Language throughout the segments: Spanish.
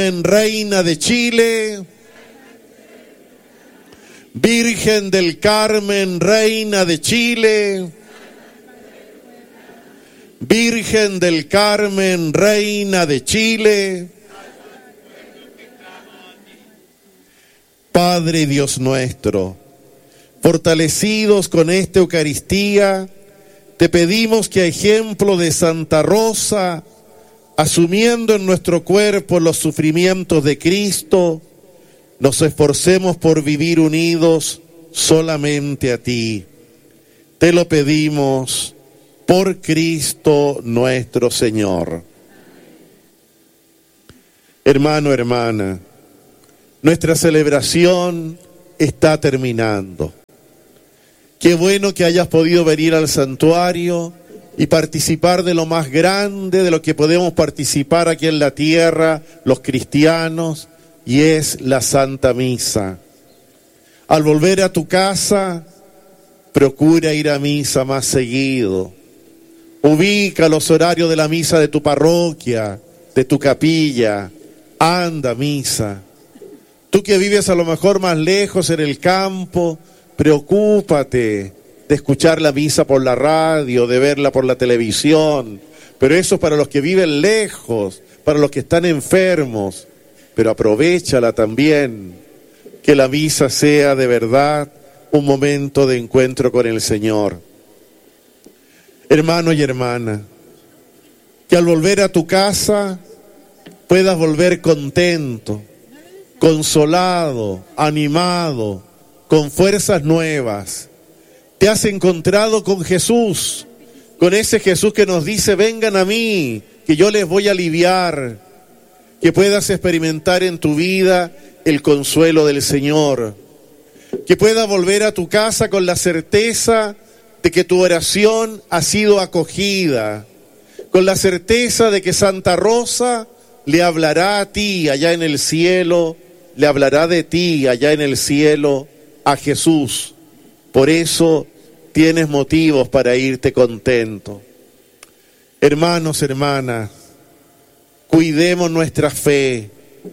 Reina de Chile, Virgen del Carmen, Reina de Chile, Virgen del Carmen, Reina de Chile. Padre Dios nuestro, fortalecidos con esta Eucaristía, te pedimos que a ejemplo de Santa Rosa, asumiendo en nuestro cuerpo los sufrimientos de Cristo, nos esforcemos por vivir unidos solamente a ti. Te lo pedimos por Cristo nuestro Señor. Hermano, hermana, nuestra celebración está terminando. Qué bueno que hayas podido venir al santuario y participar de lo más grande de lo que podemos participar aquí en la tierra, los cristianos, y es la Santa Misa. Al volver a tu casa, procura ir a misa más seguido. Ubica los horarios de la misa de tu parroquia, de tu capilla. Anda a misa. Tú que vives a lo mejor más lejos en el campo, preocúpate de escuchar la misa por la radio, de verla por la televisión, pero eso es para los que viven lejos, para los que están enfermos, pero aprovéchala también, que la misa sea de verdad un momento de encuentro con el Señor. Hermano y hermana, que al volver a tu casa puedas volver contento, consolado, animado, con fuerzas nuevas. Te has encontrado con Jesús, con ese Jesús que nos dice, vengan a mí, que yo les voy a aliviar, que puedas experimentar en tu vida el consuelo del Señor, que puedas volver a tu casa con la certeza de que tu oración ha sido acogida, con la certeza de que Santa Rosa le hablará a ti allá en el cielo, le hablará de ti allá en el cielo a Jesús. Por eso tienes motivos para irte contento. Hermanos, hermanas, cuidemos nuestra fe,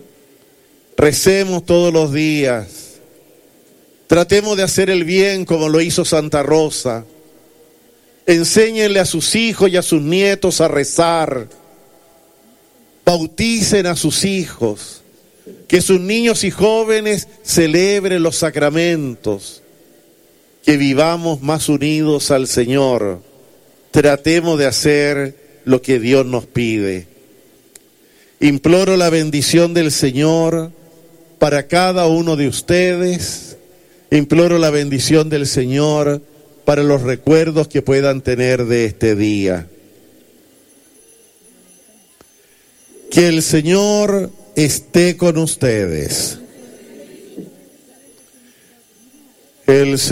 recemos todos los días, tratemos de hacer el bien como lo hizo Santa Rosa, enséñenle a sus hijos y a sus nietos a rezar, bauticen a sus hijos, que sus niños y jóvenes celebren los sacramentos, que vivamos más unidos al Señor, tratemos de hacer lo que Dios nos pide. Imploro la bendición del Señor para cada uno de ustedes, imploro la bendición del Señor para los recuerdos que puedan tener de este día. Que el Señor esté con ustedes.